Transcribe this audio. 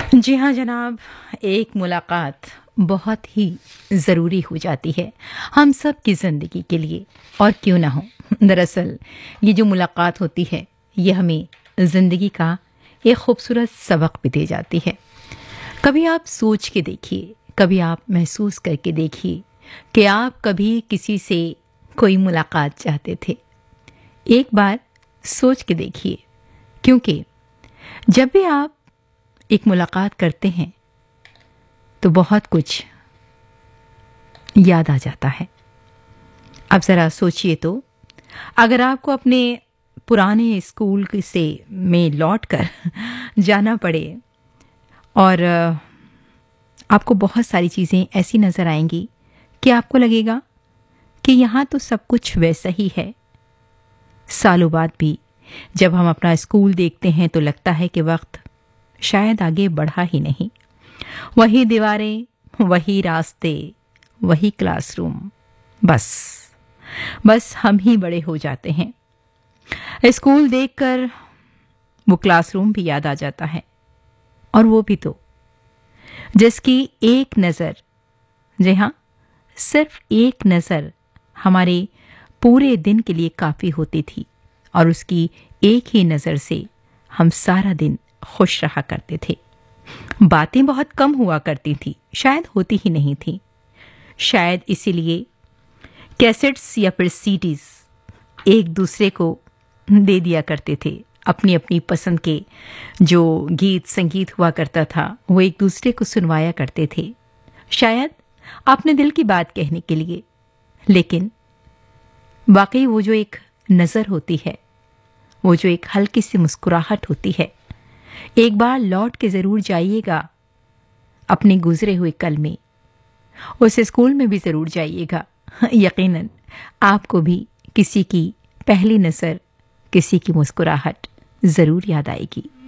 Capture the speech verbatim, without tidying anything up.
जी हाँ जनाब, एक मुलाकात बहुत ही ज़रूरी हो जाती है हम सब की ज़िंदगी के लिए, और क्यों ना हो। दरअसल ये जो मुलाकात होती है ये हमें ज़िंदगी का एक खूबसूरत सबक भी दे जाती है। कभी आप सोच के देखिए, कभी आप महसूस करके देखिए कि आप कभी किसी से कोई मुलाकात चाहते थे। एक बार सोच के देखिए, क्योंकि जब भी आप एक मुलाकात करते हैं तो बहुत कुछ याद आ जाता है। अब ज़रा सोचिए तो, अगर आपको अपने पुराने स्कूल से में लौट कर जाना पड़े और आपको बहुत सारी चीज़ें ऐसी नज़र आएंगी कि आपको लगेगा कि यहाँ तो सब कुछ वैसा ही है। सालों बाद भी जब हम अपना स्कूल देखते हैं तो लगता है कि वक्त शायद आगे बढ़ा ही नहीं। वही दीवारें, वही रास्ते, वही क्लासरूम, बस बस हम ही बड़े हो जाते हैं। स्कूल देखकर वो क्लासरूम भी याद आ जाता है, और वो भी तो जिसकी एक नज़र, जी हाँ, सिर्फ एक नज़र हमारे पूरे दिन के लिए काफ़ी होती थी, और उसकी एक ही नज़र से हम सारा दिन खुश रहा करते थे। बातें बहुत कम हुआ करती थी, शायद होती ही नहीं थी। शायद इसीलिए कैसेट्स या फिर सीडीज एक दूसरे को दे दिया करते थे। अपनी अपनी पसंद के जो गीत संगीत हुआ करता था वो एक दूसरे को सुनवाया करते थे, शायद अपने दिल की बात कहने के लिए। लेकिन वाकई वो जो एक नज़र होती है, वो जो एक हल्की सी मुस्कुराहट होती है, एक बार लौट के ज़रूर जाइएगा अपने गुजरे हुए कल में। उस स्कूल में भी ज़रूर जाइएगा। यकीनन आपको भी किसी की पहली नज़र, किसी की मुस्कुराहट ज़रूर याद आएगी।